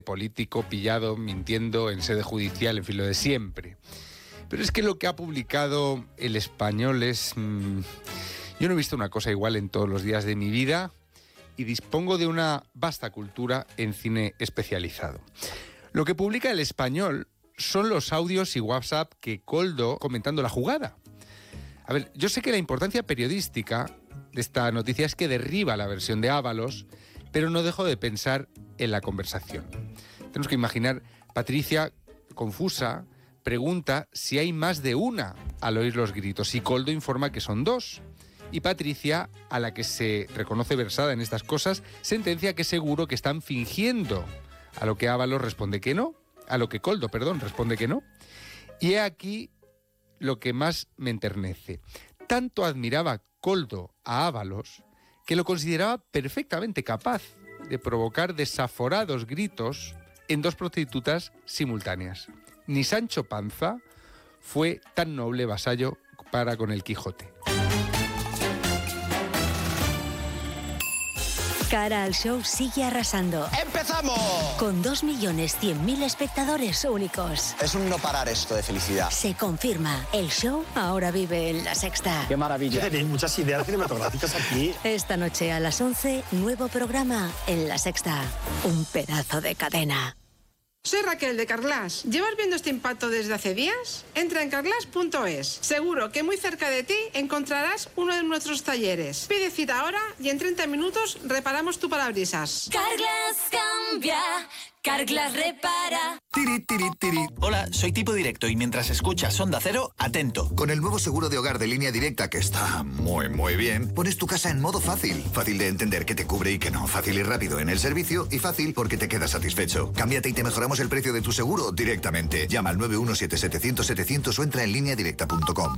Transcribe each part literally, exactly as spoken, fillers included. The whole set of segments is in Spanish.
político pillado mintiendo en sede judicial, en fin, lo de siempre. Pero es que lo que ha publicado El Español es... Mmm, yo no he visto una cosa igual en todos los días de mi vida y dispongo de una vasta cultura en cine especializado. Lo que publica El Español son los audios y WhatsApp que Koldo comentando la jugada. A ver, yo sé que la importancia periodística de esta noticia es que derriba la versión de Ábalos, pero no dejo de pensar en la conversación. Tenemos que imaginar, Patricia, confusa, pregunta si hay más de una al oír los gritos y Koldo informa que son dos. Y Patricia, a la que se reconoce versada en estas cosas, sentencia que seguro que están fingiendo, a lo que Ábalos responde que no, a lo que Koldo, perdón, responde que no. Y he aquí lo que más me enternece. Tanto admiraba Koldo a Ábalos que lo consideraba perfectamente capaz de provocar desaforados gritos en dos prostitutas simultáneas. Ni Sancho Panza fue tan noble vasallo para con el Quijote. Cara al Show sigue arrasando. ¡Empezamos! Con dos millones cien mil espectadores únicos. Es un no parar esto de felicidad. Se confirma, el show ahora vive en La Sexta. ¡Qué maravilla! Tenéis muchas ideas cinematográficas aquí. Esta noche a las once, nuevo programa en La Sexta. Un pedazo de cadena. Soy Raquel de Carglass. ¿Llevas viendo este impacto desde hace días? Entra en carglass punto es. Seguro que muy cerca de ti encontrarás uno de nuestros talleres. Pide cita ahora y en treinta minutos reparamos tu parabrisas. Carglass cambia, Carglass repara. Tiri, tiri, tiri. Hola, soy Tipo Directo y mientras escuchas Onda Cero, atento. Con el nuevo seguro de hogar de Línea Directa, que está muy, muy bien, pones tu casa en modo fácil. Fácil de entender qué te cubre y qué no. Fácil y rápido en el servicio y fácil porque te quedas satisfecho. Cámbiate y te mejoramos el precio de tu seguro directamente. Llama al nueve uno siete setecientos setecientos o entra en línea directa punto com.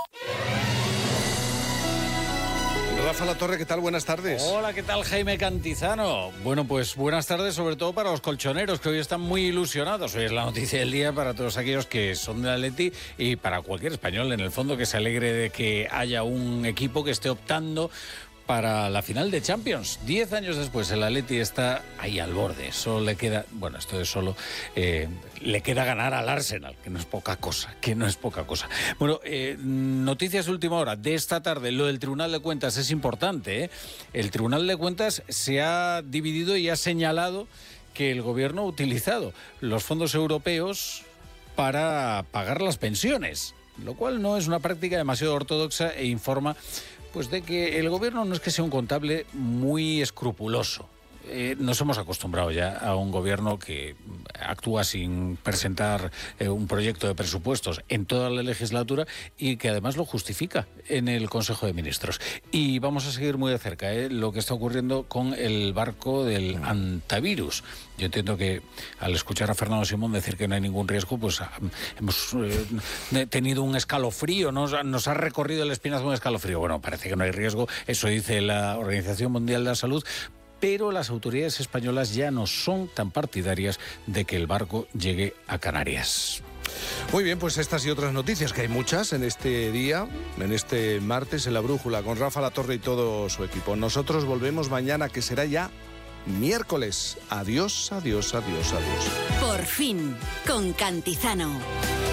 Rafa Latorre, ¿qué tal? Buenas tardes. Hola, ¿qué tal, Jaime Cantizano? Bueno, pues buenas tardes, sobre todo para los colchoneros, que hoy están muy ilusionados. Hoy es la noticia del día para todos aquellos que son del Atleti y para cualquier español, en el fondo, que se alegre de que haya un equipo que esté optando para la final de Champions. Diez años después, el Atleti está ahí al borde. Solo le queda, bueno, esto es solo, eh, le queda ganar al Arsenal, que no es poca cosa, que no es poca cosa. Bueno, eh, noticias de última hora de esta tarde. Lo del Tribunal de Cuentas es importante, ¿eh? El Tribunal de Cuentas se ha dividido y ha señalado que el gobierno ha utilizado los fondos europeos para pagar las pensiones, lo cual no es una práctica demasiado ortodoxa e informa pues de que el gobierno no es que sea un contable muy escrupuloso. Eh, nos hemos acostumbrado ya a un gobierno que actúa sin presentar eh, un proyecto de presupuestos en toda la legislatura y que además lo justifica en el Consejo de Ministros. Y vamos a seguir muy de cerca eh, lo que está ocurriendo con el barco del antivirus. Yo entiendo que al escuchar a Fernando Simón decir que no hay ningún riesgo, pues hemos eh, tenido un escalofrío, nos, nos ha recorrido el espinazo un escalofrío. Bueno, parece que no hay riesgo, eso dice la Organización Mundial de la Salud, pero las autoridades españolas ya no son tan partidarias de que el barco llegue a Canarias. Muy bien, pues estas y otras noticias, que hay muchas en este día, en este martes, en La Brújula, con Rafa Latorre y todo su equipo. Nosotros volvemos mañana, que será ya miércoles. Adiós, adiós, adiós, adiós. Por fin, con Cantizano.